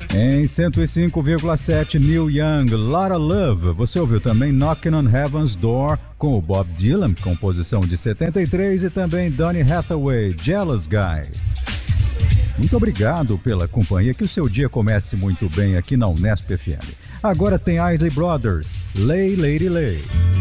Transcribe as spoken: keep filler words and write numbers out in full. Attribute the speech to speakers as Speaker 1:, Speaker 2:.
Speaker 1: Em cento e cinco vírgula sete, Neil Young, Lotta Love. Você ouviu também Knocking on Heaven's Door com o Bob Dylan, composição de setenta e três, e também Donny Hathaway, Jealous Guy. Muito obrigado pela companhia, que o seu dia comece muito bem aqui na Unesp F M. Agora tem Isley Brothers, Lay Lady Lay.